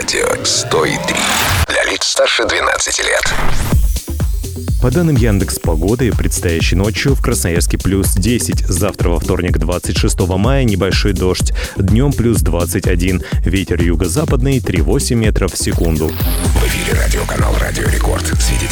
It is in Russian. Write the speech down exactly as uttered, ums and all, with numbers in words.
Радио сто три. Для лиц старше двенадцати лет. По данным Яндекс.Погоды, предстоящей ночью в Красноярске плюс десять, завтра во вторник двадцать шестого мая небольшой дождь, днем плюс двадцать один, ветер юго-западный три целых восемь десятых метров в секунду. В эфире радиоканал «Радио Рекорд». Следите